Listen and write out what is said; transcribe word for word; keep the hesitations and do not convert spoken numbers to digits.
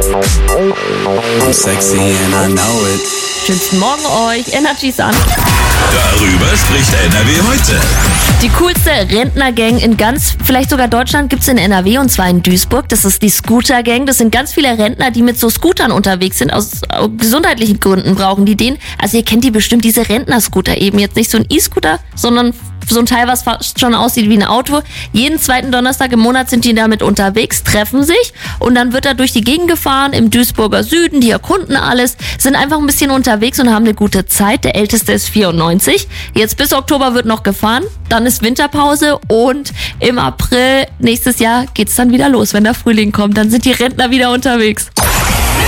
I'm sexy and I know it. Schönsten Morgen euch, Energy Sun. Darüber spricht N R W heute. Die coolste Rentnergang in ganz, vielleicht sogar Deutschland, gibt's in N R W und zwar in Duisburg. Das ist die Scooter-Gang. Das sind ganz viele Rentner, die mit so Scootern unterwegs sind. Aus äh, gesundheitlichen Gründen brauchen die den. Also ihr kennt die bestimmt, diese Rentner-Scooter eben. Jetzt nicht so ein E-Scooter, sondern so ein Teil, was fast schon aussieht wie ein Auto. Jeden zweiten Donnerstag im Monat sind die damit unterwegs, treffen sich und dann wird da durch die Gegend gefahren im Duisburger Süden. Die erkunden alles, sind einfach ein bisschen unterwegs und haben eine gute Zeit. Der Älteste ist vierundneunzig. Jetzt bis Oktober wird noch gefahren, dann ist Winterpause und im April nächstes Jahr geht's dann wieder los. Wenn der Frühling kommt, dann sind die Rentner wieder unterwegs.